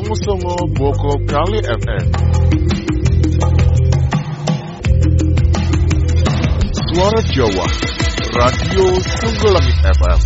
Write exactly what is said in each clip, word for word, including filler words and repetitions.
Songo Songo Boko Kali F M. Suara Jawa, Radio Sunggulangit F M.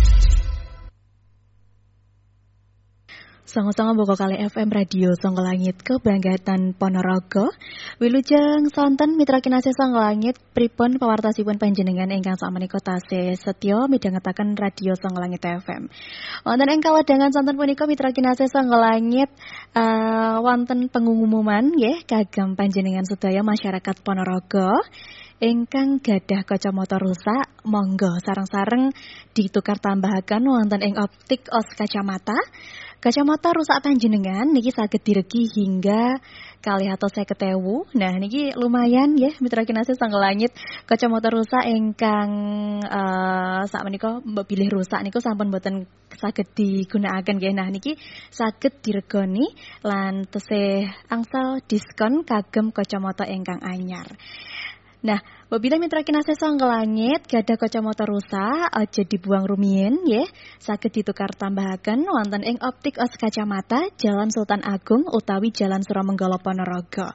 Songo-songo Boko Kali F M Radio Songgolangit Kebanggaan Ponorogo. Wilujeng sonten mitra kinasih Songgolangit pripun pawartosipun panjenengan ingkang sakmenika tasih setya midhangetaken Radio Songgolangit F M. Wonten ing kawedangan sonten punika mitra kinasih Songgolangit uh, wonten pengumuman nggih kagem panjenengan sedaya masyarakat Ponorogo ingkang gadah kacamata rusak, monggo sareng-sareng ditukar tambahaken wonten ing optik os kacamata. Kacamata rusak panjenengan niki saged diregi hingga kalih atus seket ewu. Nah niki lumayan ya mitra kinasih Songgolangit kacamata rusak ingkang uh, sakmenika mbok bilih rusak niku sampun boten saged digunakaken nggih. Nah niki saged diregoni lan tesih angsal diskon kagem kacamata ingkang anyar. Nah, apabila mitra kinasih Songgolangit gadah kacamata rusak aja dibuang rumiyin nggih, saged ditukar tambahaken wonten ing optik os kacamata Jalan Sultan Agung utawi Jalan Suromenggala Ponorogo.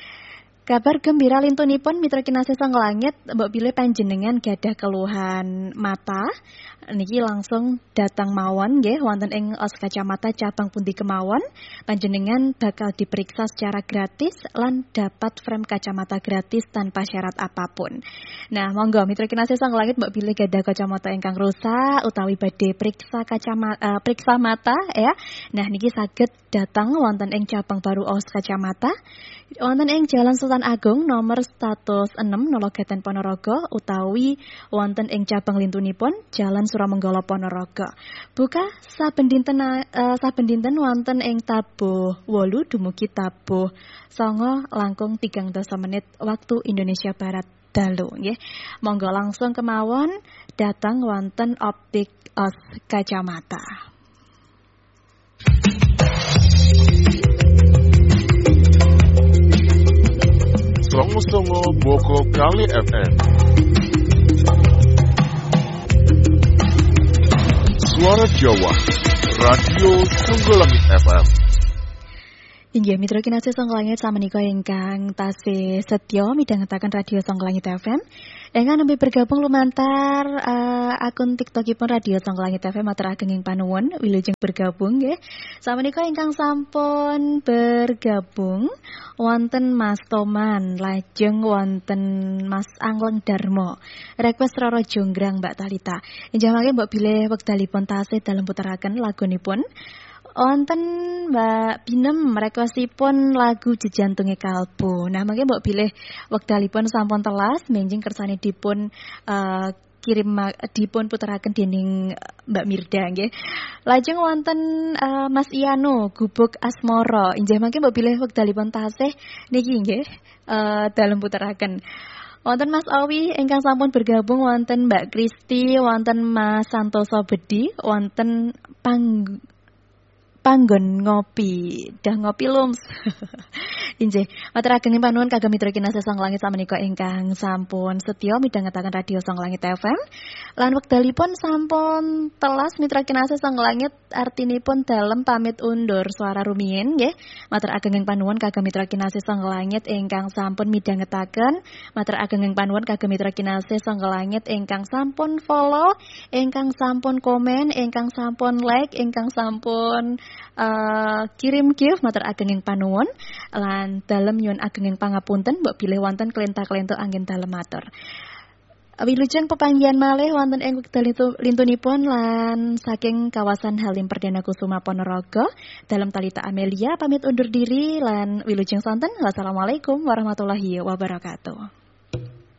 Kabar gembira lintunipun mitra kinasih Songgolangit mbok bilih panjenengan gadah keluhan mata niki langsung datang mawon nggih wonten ing os kacamata cabang pundi kemawon panjenengan bakal diperiksa secara gratis lan dapat frame kacamata gratis tanpa syarat apapun. Nah, monggo mitra kinasih Songgolangit mbok bilih gadah kacamata ingkang rusak utawi badhe periksa kacamata uh, periksa mata ya. Nah, niki saged datang wonten ing cabang baru os kacamata wonten ing Jalan Sultan Agung nomor seratus enam Nologaten Ponorogo utawi wonten ing cabang lintunipun Jalan Suromenggala Ponorogo. Buka saben dinten uh, saben dinten wonten ing tabuh wolu dumugi tabuh songo langkung tigang dasa menit waktu Indonesia Barat dalu nggih. Monggo langsung kemawon datang wonten optik os kacamata. Songo Songo Boko Kali F M. Suara Jawa, Radio Sunggulangit F M. Inggih mitra kinasih Songgolangit samenika ingkang tasih setya midhangetaken Radio Songgolangit F M. Ingkang nembe bergabung lumantar uh, akun TikTokipun Radio Songgolangit F M matur ageng ing panuwun wilujeng bergabung nggih. Samenika ingkang sampun bergabung wonten Mas Toman, lajeng wonten Mas Angleng Darmo. Request Roro Jonggrang Mbak Talita. Injih mangke mbok bilih wekdalipun tasih dalem puteraken lagunipun. Wonten Mbak Binem requestipun lagu Jejantunge Kalbu. Nah, mangke mbok bilih wekdalipun sampun telas menjing kersane dipun uh, kirim dipun puteraken dening Mbak Mirda nggih. Lajeng wonten uh, Mas Iano Gubuk Asmoro. Injih mangke mbok bilih wekdalipun tasih niki nggih uh, dalem puteraken. Wonten Mas Owi ingkang sampun bergabung wonten Mbak Kristi, wonten Mas Santoso Bedi, wonten pang panggon ngopi, dah ngopi lums. Injih, matur ageng panuwun kagem mitra kinasih Songgolangit samenika ingkang sampun setya midhangetaken Radio Songgolangit F M. Lan wekdalipun sampun telas mitra kinasih Songgolangit artinipun dalem pamit undur suara rumiyin nggih. Matur ageng panuwun kagem mitra kinasih Songgolangit ingkang sampun midhangetaken, matur ageng panuwun kagem mitra kinasih Songgolangit ingkang sampun follow, ingkang sampun komen, ingkang sampun like, ingkang sampun Uh, kirim gift matur ageng panuwun lan dalem nyuwun ageng pangapunten mbok bilih wonten klenta-klenta anggen dalem matur. Wilujeng pepanggihan malih wonten ing wekdal lintunipun lan saking kawasan Halim Perdana Kusuma Ponorogo dalem Talita Amelia pamit undur diri lan wilujeng sonten. Wassalamualaikum warahmatullahi wabarakatuh.